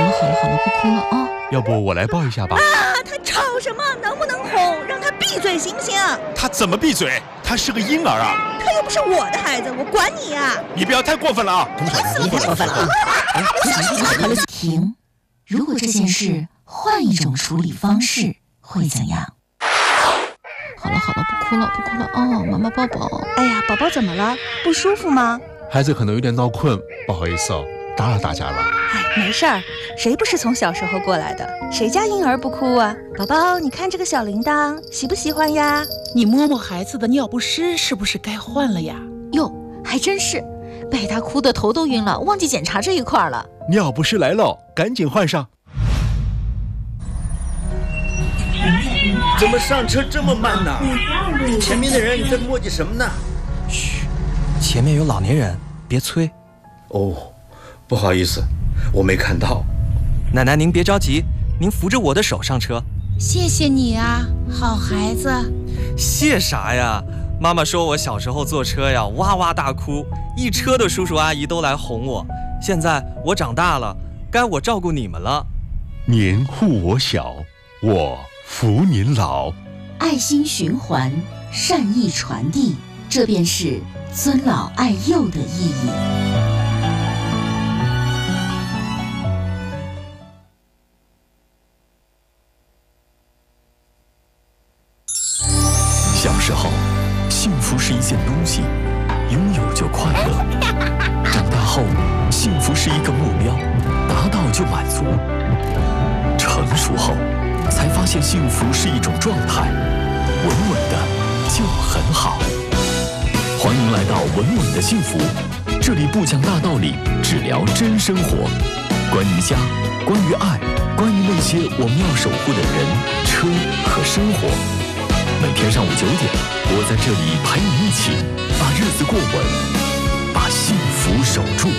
好了，不哭了啊！ 要不我来抱一下吧？ 他吵什么？能不能哄？让他闭嘴行不行？ 他怎么闭嘴？他是个婴儿啊！ 他又不是我的孩子，我管你呀！ 你不要太过分了啊！ 你太过分了！停！如果这件事换一种处理方式，会怎样？好了，不哭了哦，妈妈抱抱。 哎呀，宝宝怎么了？不舒服吗？ 孩子可能有点闹困，不好意思哦，打扰大家了。 哎，没事儿，谁不是从小时候过来的？谁家婴儿不哭啊？宝宝，你看这个小铃铛，喜不喜欢呀？ 你摸摸孩子的尿不湿，是不是该换了呀？ 哟，还真是，被他哭得头都晕了，忘记检查这一块了。 尿不湿来了，赶紧换上。 怎么上车这么慢呢？前面的人在磨叽什么呢？ 嘘，前面有老年人，别催。 哦，不好意思，我没看到。 奶奶您别着急，您扶着我的手上车。 谢谢你啊，好孩子。 谢啥呀？妈妈说我小时候坐车呀，哇哇大哭，一车的叔叔阿姨都来哄我。现在我长大了，该我照顾你们了。 您护我小，我扶您老。 爱心循环，善意传递，这便是尊老爱幼的意义。 小时候，幸福是一件东西，拥有就快乐；长大后，幸福是一个目标，达到就满足；成熟后，才发现幸福是一种状态，稳稳的就很好。欢迎来到稳稳的幸福，这里不讲大道理，只聊真生活。关于家，关于爱，关于那些我们要守护的人、车和生活。每天上午9点，我在这里陪你一起把日子过稳，把幸福守住。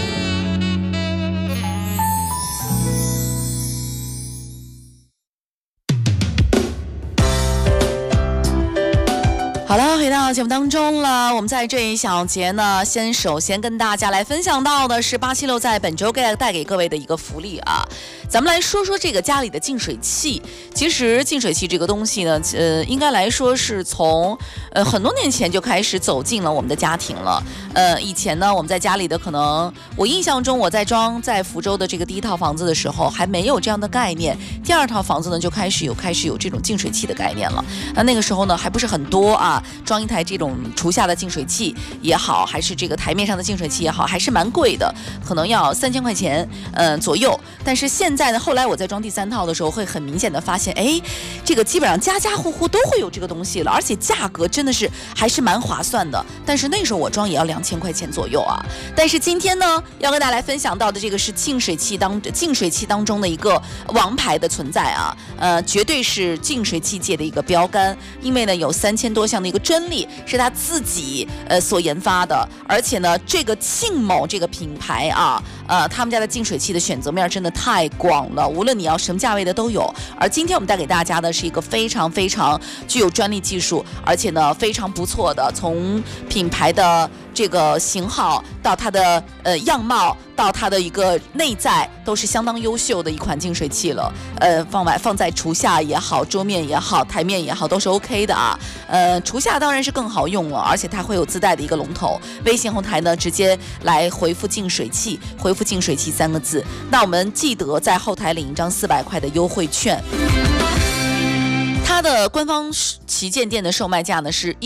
好了，回到节目当中了。我们在这一小节呢，首先跟大家来分享到的是876在本周带给各位的一个福利啊。咱们来说说这个家里的净水器。其实净水器这个东西呢，应该来说是从很多年前就开始走进了我们的家庭了。以前呢，我们在家里的可能，我印象中我在福州的这个第一套房子的时候还没有这样的概念，第二套房子呢就开始有这种净水器的概念了。那个时候呢还不是很多啊，装一台这种厨下的净水器也好，还是这个台面上的净水器也好，还是蛮贵的，可能要3000块钱左右。但是现在呢，后来我在装第3套的时候，会很明显的发现，哎，这个基本上家家户户都会有这个东西了，而且价格真的是还是蛮划算的。但是那时候我装也要2000块钱左右啊。但是今天呢，要跟大家来分享到的这个是净水器当中的一个王牌的存在啊，绝对是净水器界的一个标杆，因为呢有3000多项的一个专利是他自己所研发的，而且呢这个庆某这个品牌啊，他们家的净水器的选择面真的太广了，无论你要什么价位的都有。而今天我们带给大家的是一个非常非常具有专利技术，而且呢非常不错的，从品牌的这个型号到它的样貌到它的一个内在都是相当优秀的一款净水器了。放在厨下也好，桌面也好，台面也好，都是 OK 的啊。厨下当然是更好用了，而且它会有自带的一个龙头。微信后台呢直接来回复净水器，回复净水器3个字。那我们记得在后台领一张400块的优惠券。它的官方旗舰店的售卖价呢是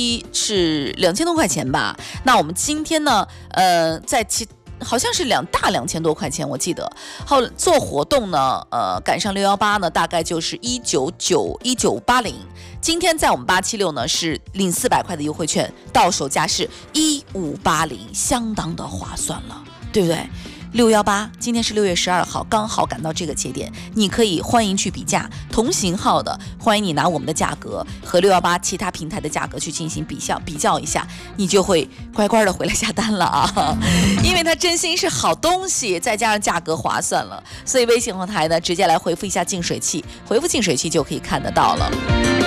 2000多块钱吧。那我们今天呢，好像是2000多块钱，我记得。后做活动呢，赶上618呢，大概就是1980。今天在我们876呢是领400块的优惠券，到手价是1580，相当的划算了，对不对？618，今天是6月12号，刚好赶到这个节点，你可以欢迎去比价，同型号的欢迎你拿我们的价格和618其他平台的价格去进行比较一下，你就会乖乖的回来下单了啊！因为它真心是好东西，再加上价格划算了，所以微信后台呢直接来回复一下净水器，回复净水器就可以看得到了。